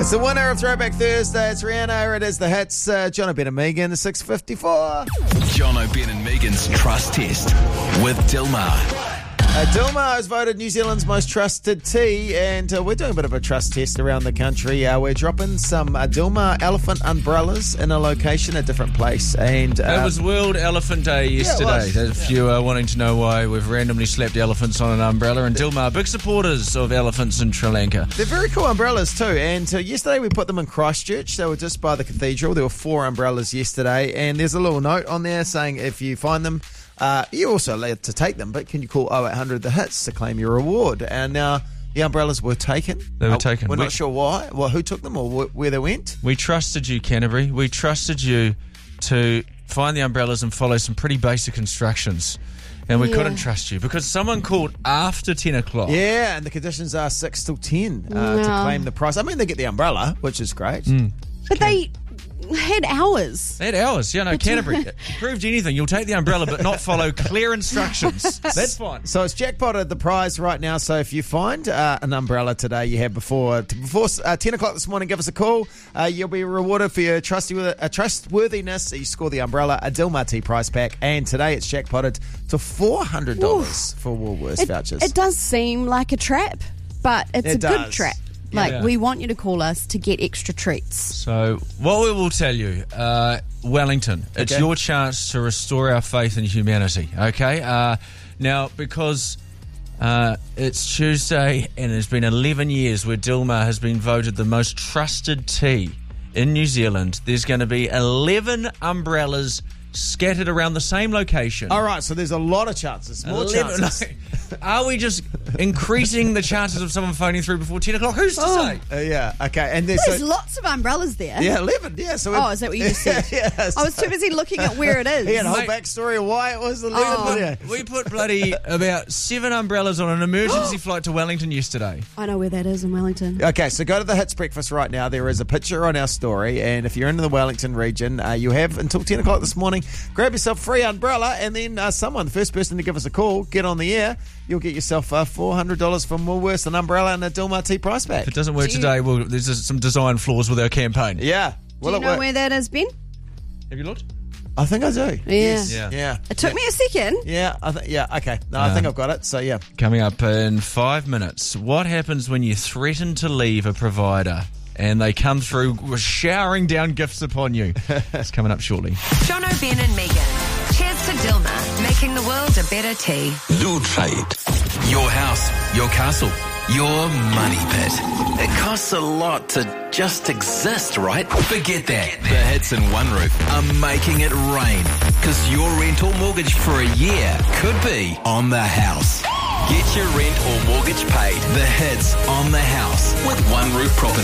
It's the winner of Throwback Thursday. It's Rihanna. It is the hits. John O'Brien and Megan, 6:54. John O'Brien and Megan's Trust Test with Dilmar. Dilmar is voted New Zealand's most trusted tea, and we're doing a bit of a trust test around the country. We're dropping some Dilmar elephant umbrellas in a location, a different place. And it was World Elephant Day yesterday. If you are wanting to know why we've randomly slapped elephants on an umbrella, and Dilmar, big supporters of elephants in Sri Lanka. They're very cool umbrellas too, and yesterday we put them in Christchurch. They were just by the cathedral. There were 4 umbrellas yesterday, and there's a little note on there saying if you find them, you're also allowed to take them, but can you call 0800 The Hits to claim your reward? And now the umbrellas were taken. They were taken. We're not sure why, who took them or where they went. We trusted you, Canterbury. We trusted you to find the umbrellas and follow some pretty basic instructions. And we couldn't trust you because someone called after 10 o'clock. Yeah, and the conditions are 6 till 10 to claim the prize. I mean, they get the umbrella, which is great. But they had hours. They had hours. Yeah, no, Canterbury. Proved anything. You'll take the umbrella but not follow clear instructions. That's fine. So it's jackpotted the prize right now. So if you find an umbrella today you had before 10 o'clock this morning, give us a call. You'll be rewarded for your trustworthiness. You score the umbrella, a Dilmar tea prize pack, and today it's jackpotted to $400 for Woolworths vouchers. It does seem like a trap, but it's good trap. We want you to call us to get extra treats. So what we will tell you, Wellington, it's your chance to restore our faith in humanity, okay? Now, because it's Tuesday and it's been 11 years where Dilmar has been voted the most trusted tea in New Zealand, there's going to be 11 umbrellas scattered around the same location. All right, so there's a lot of chances. More chances. Are we just increasing the chances of someone phoning through before 10 o'clock? Who's to say? Yeah, okay. And there's lots of umbrellas there. Yeah, 11. Yeah. So is that what you just said? Yes. I was too busy looking at where it is. He had a whole backstory of why it was 11. We put bloody about 7 umbrellas on an emergency flight to Wellington yesterday. I know where that is in Wellington. Okay, so go to the Hits Breakfast right now. There is a picture on our story, and if you're in the Wellington region, you have until 10 o'clock this morning. Grab yourself a free umbrella, and then the first person to give us a call, get on the air, you'll get yourself $400 from Woolworths, an umbrella, and a Dilmar tea prize pack. If it doesn't work today, there's some design flaws with our campaign. Yeah. Do you know where that is, Ben? Have you looked? I think I do. Yeah. Yes. Yeah. It took me a second. Yeah. Okay. No, I think I've got it. So, yeah. Coming up in 5 minutes, what happens when you threaten to leave a provider and they come through showering down gifts upon you? It's coming up shortly. John O'Brien and Megan. Cheers to Dilmar, making the world a better tea. Lutrait. Your house, your castle, your money pit. It costs a lot to just exist, right? Forget that. The Hits and One Roof are making it rain. Because your rent or mortgage for a year could be on the house. Get your rent or mortgage paid. The Hits on the house with One Roof Property.